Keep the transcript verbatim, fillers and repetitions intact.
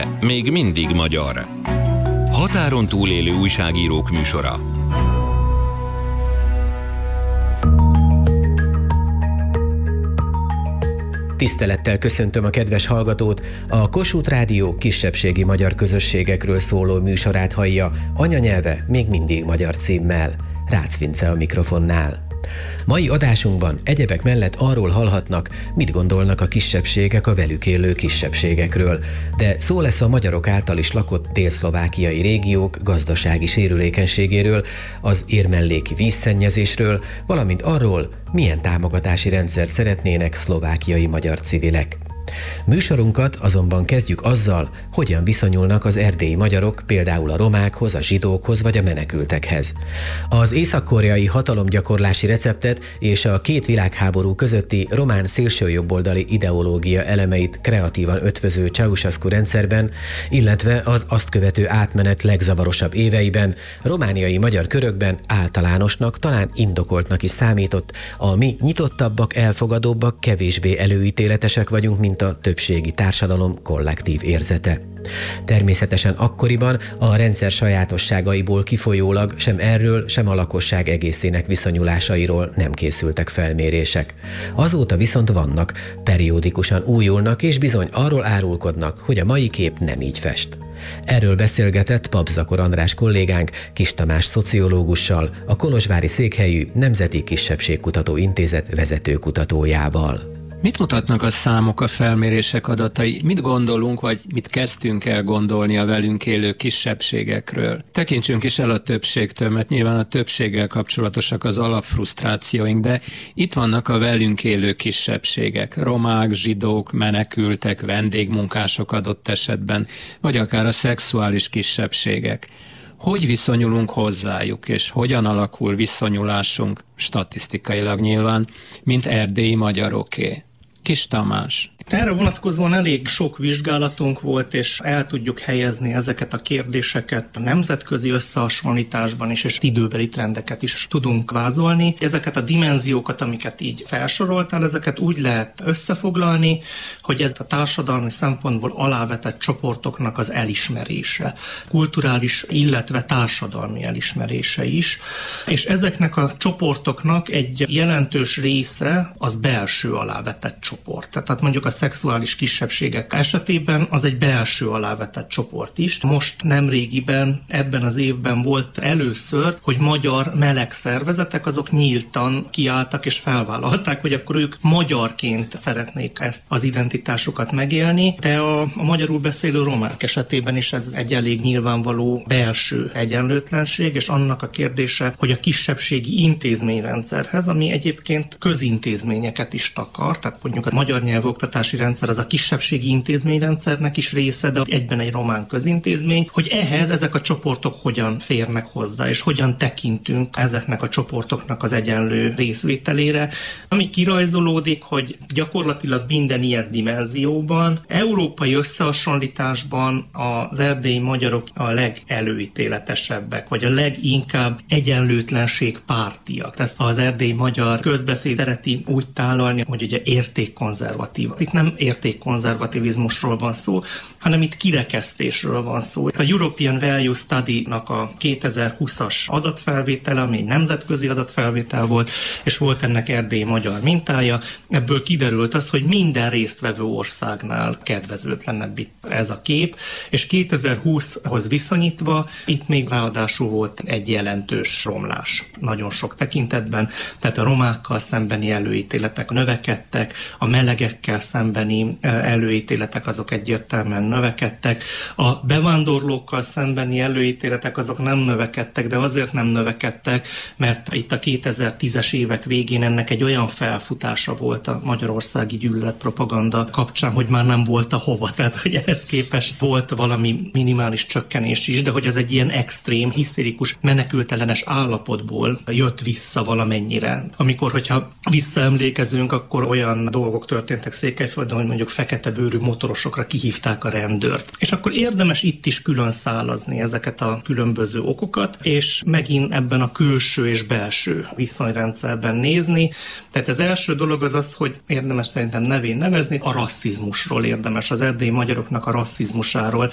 nyelve még mindig magyar. Határon túlélő újságírók műsora. Tisztelettel köszöntöm a kedves hallgatót, a Kossuth Rádió kisebbségi magyar közösségekről szóló műsorát hallja, anyanyelve még mindig magyar címmel. Rácz Vince a mikrofonnál. Mai adásunkban egyebek mellett arról hallhatnak, mit gondolnak a kisebbségek a velük élő kisebbségekről, de szó lesz a magyarok által is lakott délszlovákiai régiók gazdasági sérülékenységéről, az érmelléki vízszennyezésről, valamint arról, milyen támogatási rendszert szeretnének szlovákiai magyar civilek. Műsorunkat azonban kezdjük azzal, hogyan viszonyulnak az erdélyi magyarok például a romákhoz, a zsidókhoz vagy a menekültekhez. Az észak-koreai hatalomgyakorlási receptet és a két világháború közötti román szélsőjobboldali ideológia elemeit kreatívan ötvöző Ceausescu rendszerben, illetve az azt követő átmenet legzavarosabb éveiben romániai magyar körökben általánosnak, talán indokoltnak is számított, a mi nyitottabbak, elfogadóbbak, kevésbé előítéletesek vagyunk, mint a többségi társadalom kollektív érzete. Természetesen akkoriban a rendszer sajátosságaiból kifolyólag sem erről, sem a lakosság egészének viszonyulásairól nem készültek felmérések. Azóta viszont vannak, periódikusan újulnak és bizony arról árulkodnak, hogy a mai kép nem így fest. Erről beszélgetett Papzakor András kollégánk Kiss Tamás szociológussal, a kolozsvári székhelyű Nemzeti Kisebbségkutató Intézet vezetőkutatójával. Mit mutatnak a számok, a felmérések adatai? Mit gondolunk, vagy mit kezdtünk el gondolni a velünk élő kisebbségekről? Tekintsünk is el a többségtől, mert nyilván a többséggel kapcsolatosak az alapfrusztrációink, de itt vannak a velünk élő kisebbségek, romák, zsidók, menekültek, vendégmunkások adott esetben, vagy akár a szexuális kisebbségek. Hogy viszonyulunk hozzájuk, és hogyan alakul viszonyulásunk, statisztikailag nyilván, mint erdélyi magyaroké? Kiss Tamás. Erre vonatkozóan elég sok vizsgálatunk volt, és el tudjuk helyezni ezeket a kérdéseket a nemzetközi összehasonlításban is, és időbeli trendeket is tudunk vázolni. Ezeket a dimenziókat, amiket így felsoroltál, ezeket úgy lehet összefoglalni, hogy ez a társadalmi szempontból alávetett csoportoknak az elismerése, kulturális, illetve társadalmi elismerése is, és ezeknek a csoportoknak egy jelentős része az belső alávetett csoport. Tehát mondjuk a szexuális kisebbségek esetében az egy belső alávetett csoport is. Most nemrégiben, ebben az évben volt először, hogy magyar meleg szervezetek azok nyíltan kiálltak és felvállalták, hogy akkor ők magyarként szeretnék ezt az identitásukat megélni, de a, a magyarul beszélő romák esetében is ez egy elég nyilvánvaló belső egyenlőtlenség, és annak a kérdése, hogy a kisebbségi intézményrendszerhez, ami egyébként közintézményeket is takar, tehát mondjuk a magyar nyelvoktatás rendszer az a kisebbségi intézményrendszernek is része, de egyben egy román közintézmény, hogy ehhez ezek a csoportok hogyan férnek hozzá, és hogyan tekintünk ezeknek a csoportoknak az egyenlő részvételére, ami kirajzolódik, hogy gyakorlatilag minden ilyen dimenzióban, európai összehasonlításban az erdélyi magyarok a legelőítéletesebbek, vagy a leginkább egyenlőtlenség pártiak. Ezt az erdélyi magyar közbeszéd szereti úgy tálalni, hogy ugye értékkonzervatív. Itt nem értékkonzervativizmusról van szó, hanem itt kirekesztésről van szó. A European Value Study-nak a kétezer-húszas adatfelvétele, ami egy nemzetközi adatfelvétel volt, és volt ennek erdélyi magyar mintája. Ebből kiderült az, hogy minden résztvevő országnál kedvezőtlenebb itt ez a kép, és kétezer-húszhoz viszonyítva itt még ráadásul volt egy jelentős romlás. Nagyon sok tekintetben, tehát a romákkal szembeni előítéletek növekedtek, a melegekkel szembeni előítéletek azok egyértelműen növekedtek. A bevándorlókkal szembeni előítéletek azok nem növekedtek, de azért nem növekedtek, mert itt a kétezer-tízes évek végén ennek egy olyan felfutása volt a magyarországi gyűlöletpropaganda kapcsán, hogy már nem volt a hova. Tehát, hogy ehhez képest volt valami minimális csökkenés is, de hogy ez egy ilyen extrém, hisztérikus, menekültellenes állapotból jött vissza valamennyire. Amikor, hogyha visszaemlékezünk, akkor olyan dolgok történtek Székelyföldön, hogy mondjuk fekete bőrű motorosokra kihívták a rendőrt. És akkor érdemes itt is külön szálazni ezeket a különböző okokat, és megint ebben a külső és belső viszonyrendszerben nézni. Tehát az első dolog az az, hogy érdemes szerintem nevén nevezni, a rasszizmusról érdemes, az erdélyi magyaroknak a rasszizmusáról